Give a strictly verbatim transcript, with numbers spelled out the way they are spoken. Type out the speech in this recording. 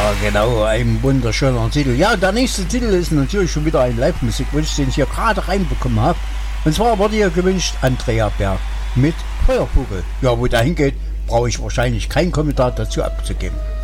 Ja, genau, ein wunderschöner Titel. Ja, der nächste Titel ist natürlich schon wieder ein Live-Musikwunsch, den ich hier gerade reinbekommen habe. Und zwar wurde hier gewünscht Andrea Berg mit Feuervogel. Ja, wo der hingeht, brauche ich wahrscheinlich keinen Kommentar dazu abzugeben.